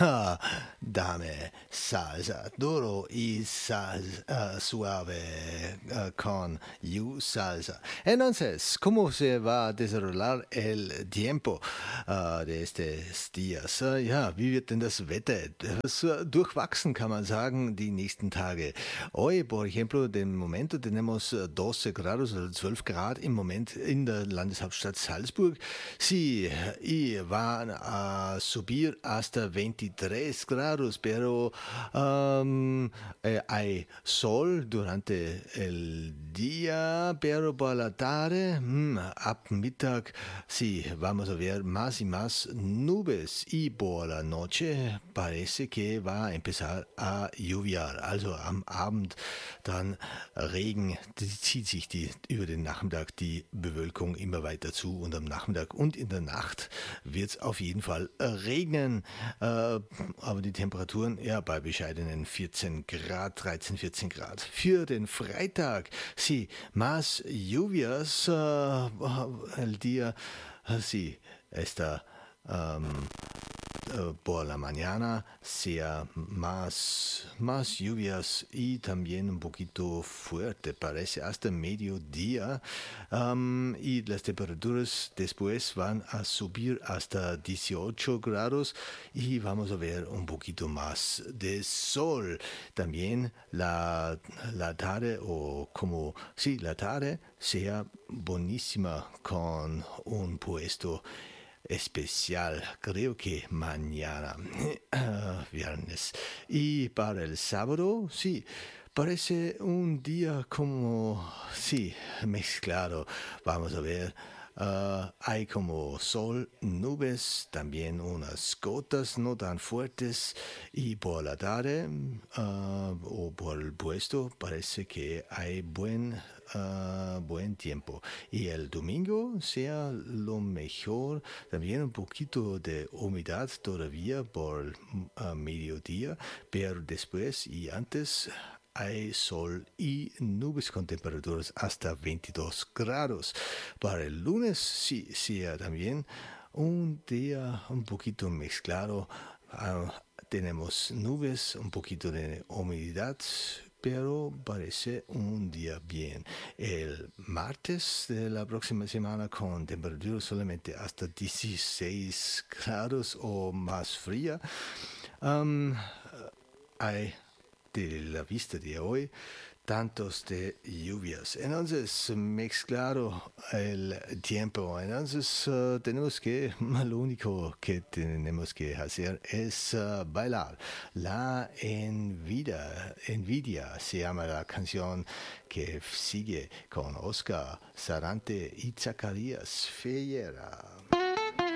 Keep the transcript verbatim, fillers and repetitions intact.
Ah, dame salsa duro y sal, ah, suave ah, con you salsa. Entonces, ¿cómo se va a desarrollar el tiempo ah, de estos días? Ah, ja, wie wird denn das Wetter? Das, ah, durchwachsen kann man sagen, die nächsten Tage. Hoy, por ejemplo, de momento tenemos ah, doce grados, also zwölf Grad im Moment in der Landeshauptstadt Salzburg. Sí, y van a subir hasta veintitrés grados, pero um, eh, hay sol durante el día, pero por la tarde, mm, ab Mittag, sí, vamos a ver más y más nubes y por la noche parece que va a empezar a lluviar. Also am Abend dann Regen, die zieht sich die, über den Nachmittag die Bewölkung immer weiter zu und am Nachmittag und in der Nacht wird es auf jeden Fall regnen. Äh, aber die Temperaturen ja bei bescheidenen vierzehn Grad, dreizehn, vierzehn Grad. Für den Freitag, sí, más lluvias äh, el día, sí, esta um, por la mañana sea más, más lluvias y también un poquito fuerte, parece hasta mediodía. Um, y las temperaturas después van a subir hasta dieciocho grados y vamos a ver un poquito más de sol. También la, la tarde o como, sí, la tarde sea buenísima con un puesto especial, creo que mañana, viernes. Y para el sábado, sí, parece un día como, sí, mezclado. Vamos a ver. Uh, hay como sol, nubes, también unas gotas no tan fuertes y por la tarde uh, o por el puesto parece que hay buen, uh, buen tiempo. Y el domingo sea lo mejor, también un poquito de humedad todavía por uh, mediodía, pero después y antes hay sol y nubes con temperaturas hasta veintidós grados. Para el lunes sí, sí, también un día un poquito mezclado. Uh, tenemos nubes, un poquito de humedad, pero parece un día bien. El martes de la próxima semana con temperaturas solamente hasta dieciséis grados o más fría. Um, hay de la vista de hoy, tantos de lluvias. Entonces, mezclado el tiempo. Entonces, uh, tenemos que, lo único que tenemos que hacer es uh, bailar. La envidia, envidia se llama la canción que sigue con Oscar Sarante y Zacarías Fellera.